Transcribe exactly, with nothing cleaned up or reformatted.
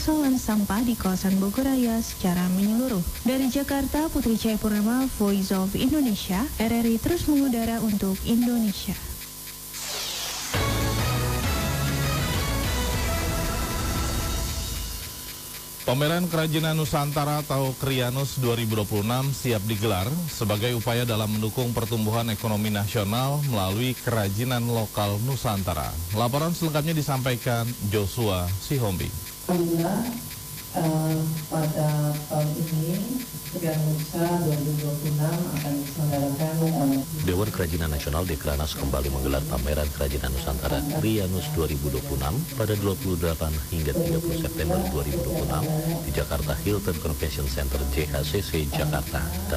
persoalan sampah di kawasan Bogor Raya secara menyeluruh. Dari Jakarta, Putri Cahayapurnama, Voice of Indonesia, R R I terus mengudara untuk Indonesia. Pameran Kerajinan Nusantara atau Krianus dua ribu dua puluh enam siap digelar sebagai upaya dalam mendukung pertumbuhan ekonomi nasional melalui kerajinan lokal Nusantara. Laporan selengkapnya disampaikan Joshua Sihombing. Alhamdulillah, uh, pada tahun ini Krianusa dua ribu dua puluh enam akan diselenggarakan. Uh, Dewan Kerajinan Nasional Dekranas kembali menggelar pameran Kerajinan Nusantara Krianus dua ribu dua puluh enam pada dua puluh delapan hingga tiga puluh September dua ribu dua puluh enam di Jakarta Hilton Convention Center J H C C Jakarta.